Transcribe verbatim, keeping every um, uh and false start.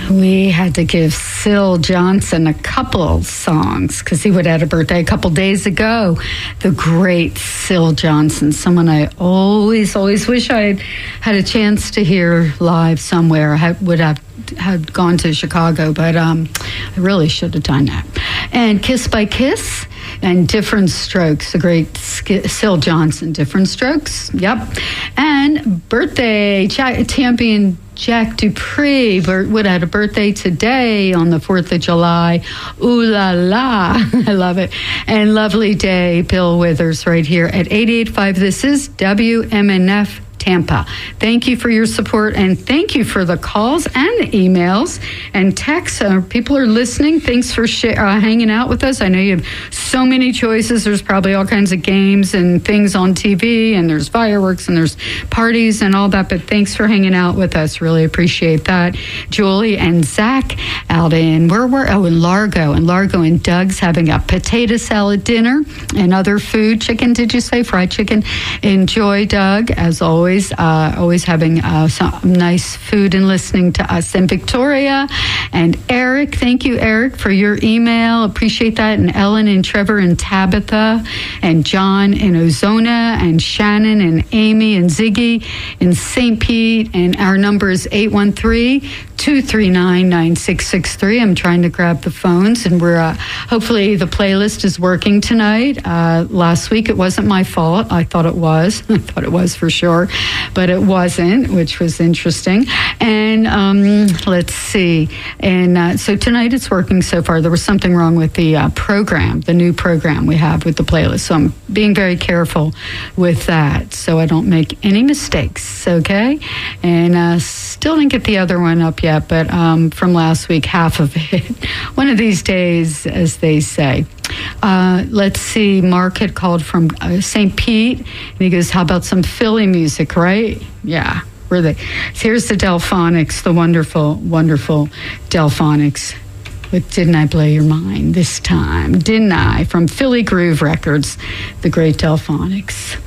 We had to give Syl Johnson a couple songs because he would have had a birthday a couple days ago. The great Syl Johnson, someone I always, always wish I had had a chance to hear live somewhere. I would have had gone to Chicago, but um, I really should have done that. And Kiss by Kiss and Different Strokes, the great Syl Johnson, Different Strokes, yep. And birthday Jack, champion Jack Dupree would have had a birthday today on the fourth of July. Ooh la la. I love it. And lovely day, Bill Withers right here at eighty-eight point five. This is W M N F Tampa. Thank you for your support, and thank you for the calls and the emails and texts. Uh, people are listening. Thanks for sh- uh, hanging out with us. I know you have so many choices. There's probably all kinds of games and things on T V, and there's fireworks and there's parties and all that, but thanks for hanging out with us. Really appreciate that. Julie and Zach out in, where were, oh, in Largo, and Largo and Doug's having a potato salad dinner and other food. Chicken, did you say? Fried chicken. Enjoy, Doug, as always. Uh, always having uh, some nice food and listening to us. And Victoria and Eric, thank you, Eric, for your email. Appreciate that. And Ellen and Trevor and Tabitha and John in Ozona and Shannon and Amy and Ziggy in Saint Pete. And our number is eight one three, two three nine, nine six six three. I'm trying to grab the phones, and we're uh, hopefully the playlist is working tonight. Uh, last week it wasn't my fault. I thought it was. I thought it was for sure, but it wasn't, which was interesting. And um, let's see. And uh, so tonight it's working so far. There was something wrong with the uh, program, the new program we have with the playlist. So I'm being very careful with that so I don't make any mistakes, okay? And uh, still didn't get the other one up yet, but um, from last week, half of it. One of these days, as they say. Uh, let's see, Mark had called from uh, Saint Pete, and he goes, how about some Philly music, right? Yeah, were they? Here's the Delphonics, the wonderful, wonderful Delphonics. But didn't I blow your mind this time? Didn't I? From Philly Groove Records, the great Delphonics.